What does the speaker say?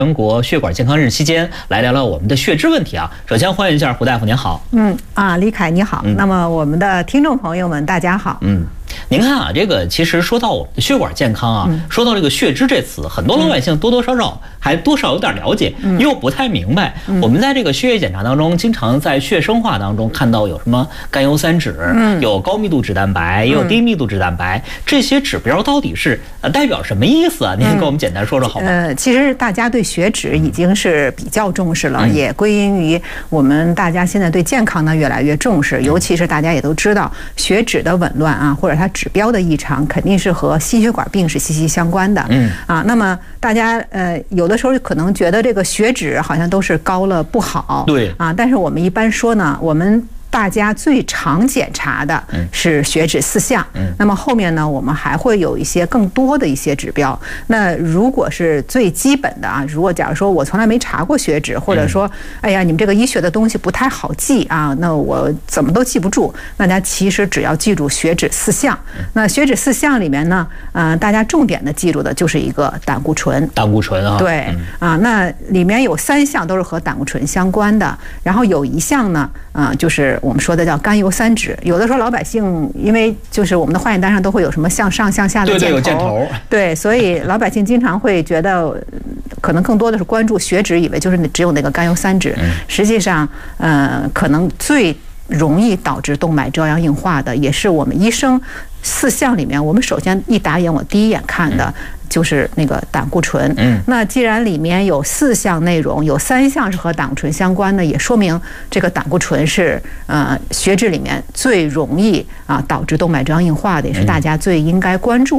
全国血管健康日期间，来聊聊我们的血脂问题啊。首先欢迎一下胡大夫，您好。 李凯你好。那么我们的听众朋友们，大家好。 您看啊，这个其实说到我们的血管健康啊，说到这个血脂这词，很多老百姓多多少少还多少有点了解，又不太明白。我们在这个血液检查当中，经常在血生化当中看到有什么甘油三酯，有高密度脂蛋白，也有低密度脂蛋白，这些指标到底是代表什么意思啊？您给我们简单说说好吗？ 其实大家对血脂已经是比较重视了，也归因于我们大家现在对健康呢越来越重视，尤其是大家也都知道，血脂的紊乱啊，或者它指标的异常，肯定是和心血管病是息息相关的。那么大家有的时候可能觉得这个血脂好像都是高了不好， 对啊， 但是我们一般说呢，我们大家最常检查的是血脂4项，那么后面呢，我们还会有一些更多的一些指标。那如果是最基本的啊，如果假如说我从来没查过血脂，或者说，哎呀，你们这个医学的东西不太好记啊，那我怎么都记不住。大家其实只要记住血脂4项。那血脂4项里面呢，大家重点的记住的就是一个胆固醇。 胆固醇啊， 对啊，那里面有3项都是和胆固醇相关的，然后有1项呢，就是我们说的叫甘油三酯。有的时候老百姓因为就是我们的化验单上都会有什么向上向下的箭头， 有箭头， 对，所以老百姓经常会觉得可能更多的是关注血脂，以为就是只有那个甘油三酯。实际上可能最容易导致动脉粥样硬化的，也是我们医生4项里面，我们首先一打眼我第一眼看的就是那个胆固醇。那既然里面有4项内容，有3项是和胆固醇相关的，也说明这个胆固醇是血脂里面最容易导致动脉粥样硬化的，也是大家最应该关注